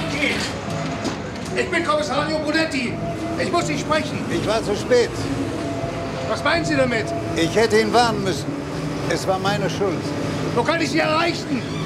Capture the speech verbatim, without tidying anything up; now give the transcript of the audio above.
geht? Ich bin Kommissario Brunetti. Ich muss Sie sprechen. Ich war zu spät. Was meinen Sie damit? Ich hätte ihn warnen müssen. Es war meine Schuld. Wo kann ich Sie erreichen?